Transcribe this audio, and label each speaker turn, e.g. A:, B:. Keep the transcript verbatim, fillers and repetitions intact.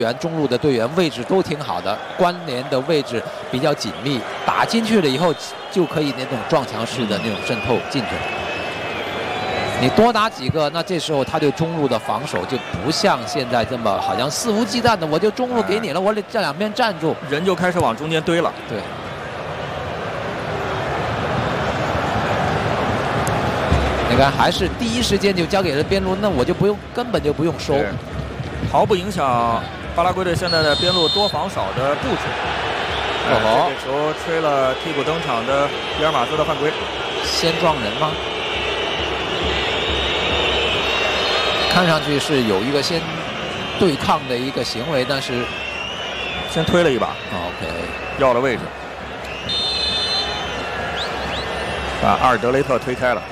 A: 员中路的队员位置都挺好的，关联的位置比较紧密，打进去了以后就可以那种撞墙式的那种渗透进去。你多打几个，那这时候他对中路的防守就不像现在这么好像肆无忌惮的，我就中路给你了，我得这两边站住，
B: 人就开始往中间堆了。
A: 对。你看，还是第一时间就交给了边路，那我就不用，根本就不用收，
B: 毫不影响巴拉圭队现在的边路多防少的布置。哦，这个球吹了替补登场的比尔马斯的犯规，
A: 先撞人吗？看上去是有一个先对抗的一个行为，但是
B: 先推了一把。
A: OK，
B: 要了位置，把阿尔德雷特推开了。